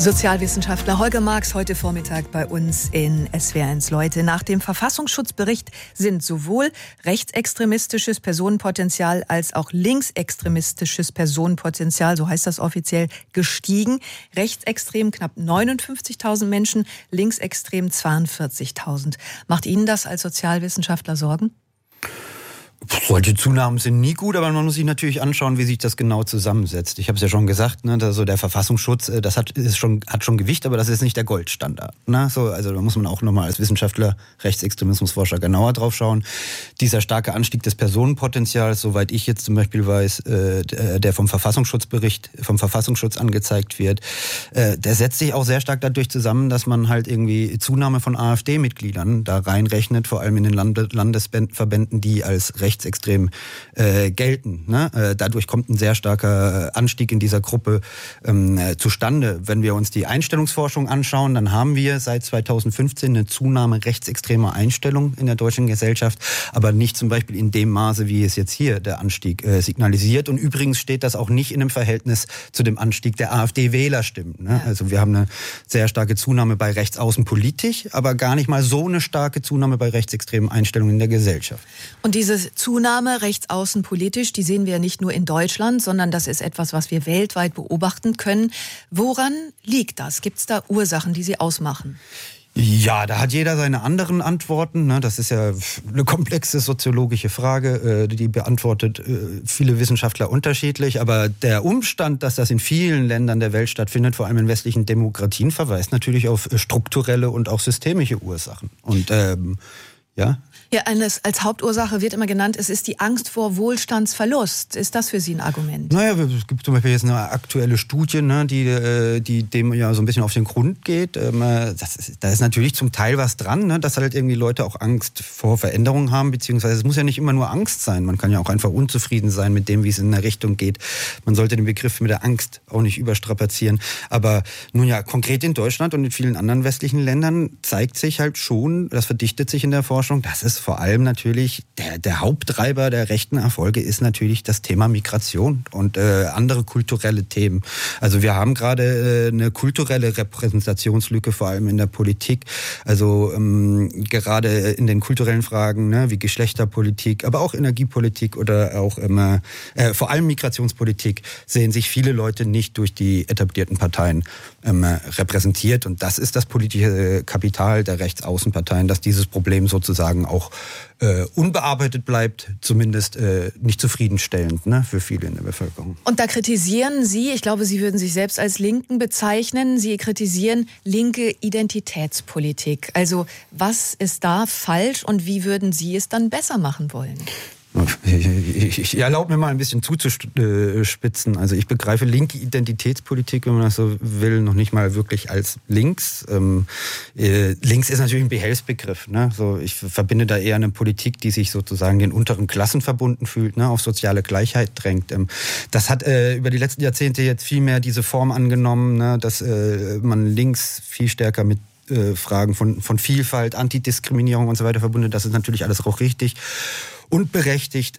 Sozialwissenschaftler Holger Marx heute Vormittag bei uns in SWR1 Leute. Nach dem Verfassungsschutzbericht sind sowohl rechtsextremistisches Personenpotenzial als auch linksextremistisches Personenpotenzial, so heißt das offiziell, gestiegen. Rechtsextrem knapp 59.000 Menschen, linksextrem 42.000. Macht Ihnen das als Sozialwissenschaftler Sorgen? Solche Zunahmen sind nie gut, aber man muss sich natürlich anschauen, wie sich das genau zusammensetzt. Ich habe es ja schon gesagt, ne, also der Verfassungsschutz, das hat schon Gewicht, aber das ist nicht der Goldstandard. Ne? So, also da muss man auch nochmal als Wissenschaftler, Rechtsextremismusforscher genauer drauf schauen. Dieser starke Anstieg des Personenpotenzials, soweit ich jetzt zum Beispiel weiß, der vom Verfassungsschutz angezeigt wird, der setzt sich auch sehr stark dadurch zusammen, dass man halt irgendwie Zunahme von AfD-Mitgliedern da reinrechnet, vor allem in den Landesverbänden, die als rechtsextrem gelten. Ne? Dadurch kommt ein sehr starker Anstieg in dieser Gruppe zustande. Wenn wir uns die Einstellungsforschung anschauen, dann haben wir seit 2015 eine Zunahme rechtsextremer Einstellung in der deutschen Gesellschaft, aber nicht zum Beispiel in dem Maße, wie es jetzt hier der Anstieg signalisiert. Und übrigens steht das auch nicht in einem Verhältnis zu dem Anstieg der AfD-Wählerstimmen. Ne? Also wir haben eine sehr starke Zunahme bei rechtsaußenpolitisch, aber gar nicht mal so eine starke Zunahme bei rechtsextremen Einstellungen in der Gesellschaft. Und diese Zunahme rechtsaußenpolitisch, die sehen wir ja nicht nur in Deutschland, sondern das ist etwas, was wir weltweit beobachten können. Woran liegt das? Gibt es da Ursachen, die sie ausmachen? Ja, da hat jeder seine anderen Antworten. Ne? Das ist ja eine komplexe soziologische Frage, die beantwortet viele Wissenschaftler unterschiedlich. Aber der Umstand, dass das in vielen Ländern der Welt stattfindet, vor allem in westlichen Demokratien, verweist natürlich auf strukturelle und auch systemische Ursachen. Und ja. Ja, als Hauptursache wird immer genannt, es ist die Angst vor Wohlstandsverlust. Ist das für Sie ein Argument? Naja, es gibt zum Beispiel jetzt eine aktuelle Studie, ne, die dem ja so ein bisschen auf den Grund geht. Da ist natürlich zum Teil was dran, ne, dass halt irgendwie Leute auch Angst vor Veränderungen haben, beziehungsweise es muss ja nicht immer nur Angst sein. Man kann ja auch einfach unzufrieden sein mit dem, wie es in der Richtung geht. Man sollte den Begriff mit der Angst auch nicht überstrapazieren. Aber nun ja, konkret in Deutschland und in vielen anderen westlichen Ländern zeigt sich halt schon, das verdichtet sich in der Forschung, dass es vor allem natürlich der Haupttreiber der rechten Erfolge ist natürlich das Thema Migration und andere kulturelle Themen. Also wir haben gerade eine kulturelle Repräsentationslücke, vor allem in der Politik. Also gerade in den kulturellen Fragen, ne, wie Geschlechterpolitik, aber auch Energiepolitik oder auch vor allem Migrationspolitik sehen sich viele Leute nicht durch die etablierten Parteien repräsentiert. Und das ist das politische Kapital der Rechtsaußenparteien, dass dieses Problem sozusagen auch unbearbeitet bleibt, zumindest nicht zufriedenstellend, ne, für viele in der Bevölkerung. Und da kritisieren Sie, ich glaube, Sie würden sich selbst als Linken bezeichnen, Sie kritisieren linke Identitätspolitik. Also was ist da falsch und wie würden Sie es dann besser machen wollen? Ich erlaube mir mal ein bisschen zuzuspitzen. Also ich begreife linke Identitätspolitik, wenn man das so will, noch nicht mal wirklich als links. Links ist natürlich ein Behelfsbegriff. Ne? So, ich verbinde da eher eine Politik, die sich sozusagen den unteren Klassen verbunden fühlt, ne? Auf soziale Gleichheit drängt. Das hat über die letzten Jahrzehnte jetzt viel mehr diese Form angenommen, ne? Dass man links viel stärker mit Fragen von Vielfalt, Antidiskriminierung und so weiter verbunden. Das ist natürlich alles auch richtig und berechtigt,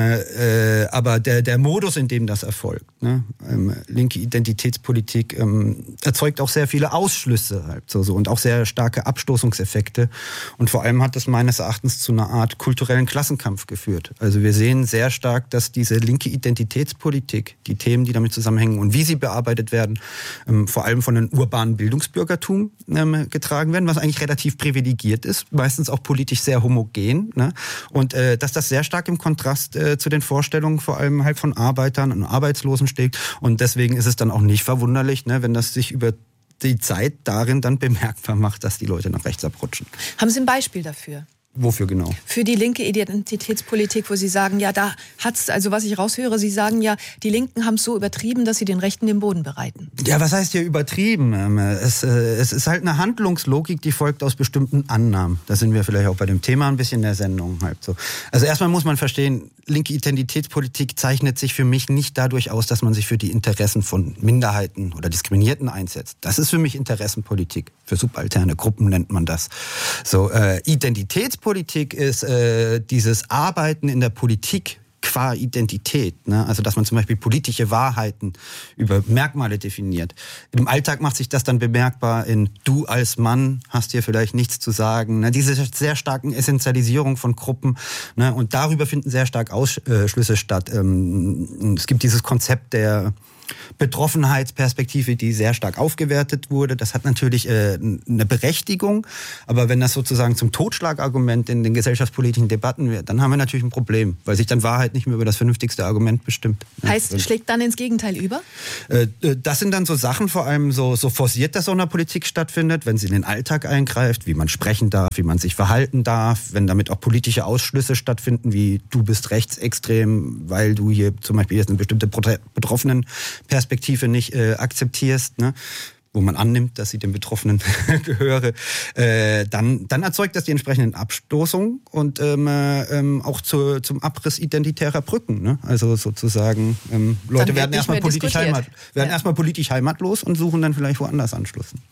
aber der Modus, in dem das erfolgt, ne? Linke Identitätspolitik erzeugt auch sehr viele Ausschlüsse halt so und auch sehr starke Abstoßungseffekte und vor allem hat das meines Erachtens zu einer Art kulturellen Klassenkampf geführt. Also wir sehen sehr stark, dass diese linke Identitätspolitik, die Themen, die damit zusammenhängen und wie sie bearbeitet werden, vor allem von einem urbanen Bildungsbürgertum getragen werden, was eigentlich relativ privilegiert ist, meistens auch politisch sehr homogen, ne? Und dass das sehr stark im Kontrast zu den Vorstellungen vor allem halt von Arbeitern und Arbeitslosen steht. Und deswegen ist es dann auch nicht verwunderlich, ne, wenn das sich über die Zeit darin dann bemerkbar macht, dass die Leute nach rechts abrutschen. Haben Sie ein Beispiel dafür? Wofür genau? Für die linke Identitätspolitik, wo Sie sagen, ja, da hat's, also was ich raushöre, Sie sagen ja, die Linken haben es so übertrieben, dass sie den Rechten den Boden bereiten. Ja, was heißt hier übertrieben? Es ist halt eine Handlungslogik, die folgt aus bestimmten Annahmen. Da sind wir vielleicht auch bei dem Thema ein bisschen der Sendung halt so. Also erstmal muss man verstehen, linke Identitätspolitik zeichnet sich für mich nicht dadurch aus, dass man sich für die Interessen von Minderheiten oder Diskriminierten einsetzt. Das ist für mich Interessenpolitik. Für subalterne Gruppen nennt man das. So, Identitätspolitik ist dieses Arbeiten in der Politik qua Identität. Ne? Also dass man zum Beispiel politische Wahrheiten über Merkmale definiert. Im Alltag macht sich das dann bemerkbar in du als Mann hast hier vielleicht nichts zu sagen. Ne? Diese sehr starken Essentialisierung von Gruppen. Ne? Und darüber finden sehr stark Ausschlüsse statt. Es gibt dieses Konzept der Betroffenheitsperspektive, die sehr stark aufgewertet wurde. Das hat natürlich eine Berechtigung, aber wenn das sozusagen zum Totschlagargument in den gesellschaftspolitischen Debatten wird, dann haben wir natürlich ein Problem, weil sich dann Wahrheit nicht mehr über das vernünftigste Argument bestimmt. Heißt, schlägt dann ins Gegenteil über? Das sind dann so Sachen, vor allem so forciert das auch in der Politik stattfindet, wenn sie in den Alltag eingreift, wie man sprechen darf, wie man sich verhalten darf, wenn damit auch politische Ausschlüsse stattfinden, wie du bist rechtsextrem, weil du hier zum Beispiel jetzt eine bestimmte Betroffenenperspektive nicht akzeptierst, ne? Wo man annimmt, dass sie dem Betroffenen gehöre, dann erzeugt das die entsprechenden Abstoßungen und auch zum Abriss identitärer Brücken. Ne? Also sozusagen, Leute werden erstmal politisch heimatlos und suchen dann vielleicht woanders Anschluss.